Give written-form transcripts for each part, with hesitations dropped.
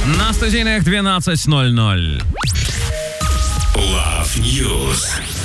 На студийных 12:00. Love News.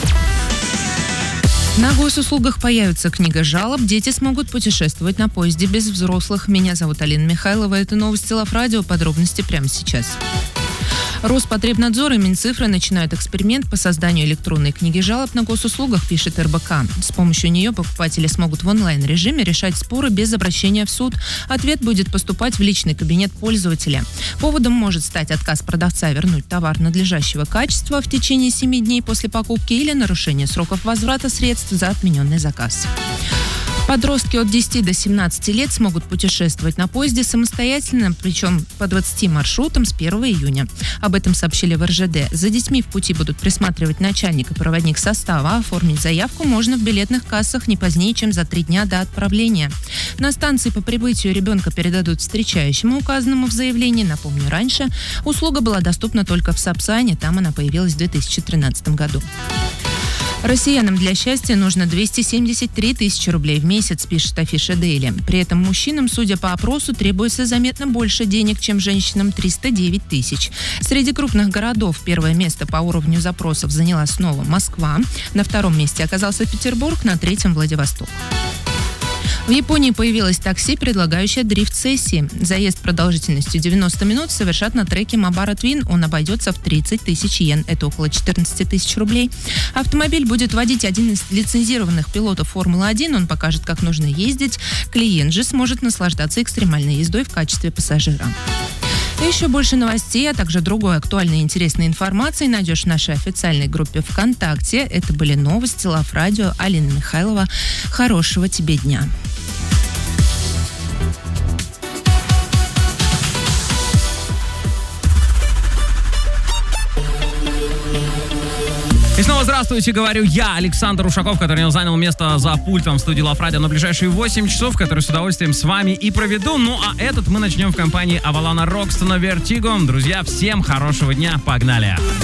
На госуслугах появится книга жалоб. Дети смогут путешествовать на поезде без взрослых. Меня зовут Алина Михайлова. Это новости Love Radio. Подробности прямо сейчас. Роспотребнадзор и Минцифры начинают эксперимент по созданию электронной книги жалоб на госуслугах, пишет РБК. С помощью нее покупатели смогут в онлайн-режиме решать споры без обращения в суд. Ответ будет поступать в личный кабинет пользователя. Поводом может стать отказ продавца вернуть товар надлежащего качества в течение 7 дней после покупки или нарушение сроков возврата средств за отмененный заказ. Подростки от 10 до 17 лет смогут путешествовать на поезде самостоятельно, причем по 20 маршрутам с 1 июня. Об этом сообщили в РЖД. За детьми в пути будут присматривать начальник и проводник состава. Оформить заявку можно в билетных кассах не позднее, чем за 3 дня до отправления. На станции по прибытию ребенка передадут встречающему, указанному в заявлении. Напомню, раньше услуга была доступна только в Сапсане, там она появилась в 2013 году. Россиянам для счастья нужно 273 тысячи рублей в месяц, пишет афиша Daily. При этом мужчинам, судя по опросу, требуется заметно больше денег, чем женщинам – 309 тысяч. Среди крупных городов первое место по уровню запросов заняла снова Москва. На втором месте оказался Петербург, на третьем – Владивосток. В Японии появилось такси, предлагающее дрифт-сессии. Заезд продолжительностью 90 минут совершат на треке Мабара Твин. Он обойдется в 30 тысяч йен. Это около 14 тысяч рублей. Автомобиль будет водить один из лицензированных пилотов Формулы-1. Он покажет, как нужно ездить. Клиент же сможет наслаждаться экстремальной ездой в качестве пассажира. И еще больше новостей, а также другой актуальной и интересной информации найдешь в нашей официальной группе ВКонтакте. Это были новости Love Radio. Алина Михайлова. Хорошего тебе дня. И снова здравствуйте, говорю я, Александр Ушаков, который занял место за пультом в студии Love Radio на ближайшие 8 часов, которые с удовольствием с вами и проведу. Ну а этот мы начнем в компании Авалана Рокстона Vertigo. Друзья, всем хорошего дня, погнали!